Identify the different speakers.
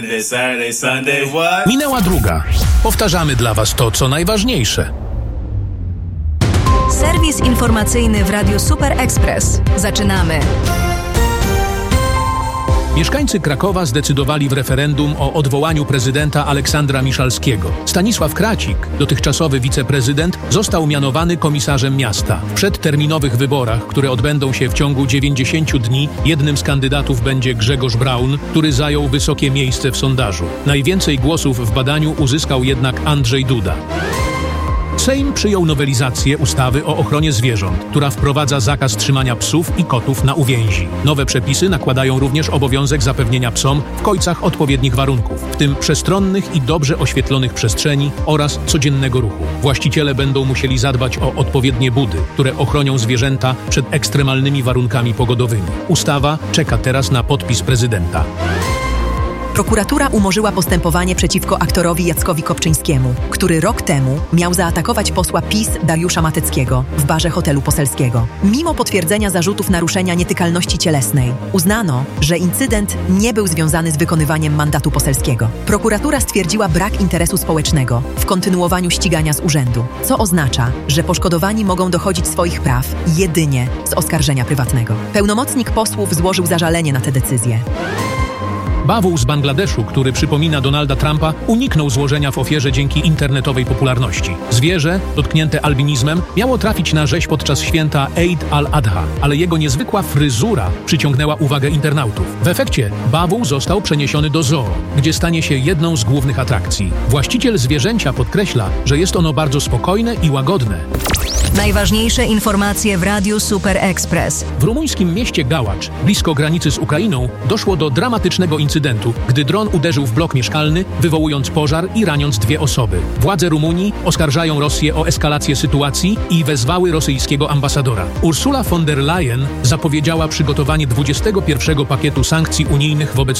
Speaker 1: Saturday, Sunday, what?
Speaker 2: Minęła druga. Powtarzamy dla Was to, co najważniejsze.
Speaker 3: Serwis informacyjny w Radiu Super Express. Zaczynamy.
Speaker 2: Mieszkańcy Krakowa zdecydowali w referendum o odwołaniu prezydenta Aleksandra Miszalskiego. Stanisław Kracik, dotychczasowy wiceprezydent, został mianowany komisarzem miasta. W przedterminowych wyborach, które odbędą się w ciągu 90 dni, jednym z kandydatów będzie Grzegorz Braun, który zajął wysokie miejsce w sondażu. Najwięcej głosów w badaniu uzyskał jednak Andrzej Duda. Sejm przyjął nowelizację ustawy o ochronie zwierząt, która wprowadza zakaz trzymania psów i kotów na uwięzi. Nowe przepisy nakładają również obowiązek zapewnienia psom w kojcach odpowiednich warunków, w tym przestronnych i dobrze oświetlonych przestrzeni oraz codziennego ruchu. Właściciele będą musieli zadbać o odpowiednie budy, które ochronią zwierzęta przed ekstremalnymi warunkami pogodowymi. Ustawa czeka teraz na podpis prezydenta.
Speaker 4: Prokuratura umorzyła postępowanie przeciwko aktorowi Jackowi Kopczyńskiemu, który rok temu miał zaatakować posła PiS Dariusza Mateckiego w barze hotelu poselskiego. Mimo potwierdzenia zarzutów naruszenia nietykalności cielesnej, uznano, że incydent nie był związany z wykonywaniem mandatu poselskiego. Prokuratura stwierdziła brak interesu społecznego w kontynuowaniu ścigania z urzędu, co oznacza, że poszkodowani mogą dochodzić swoich praw jedynie z oskarżenia prywatnego. Pełnomocnik posłów złożył zażalenie na tę decyzję.
Speaker 2: Bawół z Bangladeszu, który przypomina Donalda Trumpa, uniknął złożenia w ofierze dzięki internetowej popularności. Zwierzę, dotknięte albinizmem, miało trafić na rzeź podczas święta Eid al-Adha, ale jego niezwykła fryzura przyciągnęła uwagę internautów. W efekcie bawół został przeniesiony do zoo, gdzie stanie się jedną z głównych atrakcji. Właściciel zwierzęcia podkreśla, że jest ono bardzo spokojne i łagodne.
Speaker 3: Najważniejsze informacje w Radiu Super Express.
Speaker 2: W rumuńskim mieście Gałacz, blisko granicy z Ukrainą, doszło do dramatycznego incydentu, gdy dron uderzył w blok mieszkalny, wywołując pożar i raniąc 2 osoby. Władze Rumunii oskarżają Rosję o eskalację sytuacji i wezwały rosyjskiego ambasadora. Ursula von der Leyen zapowiedziała przygotowanie 21. pakietu sankcji unijnych wobec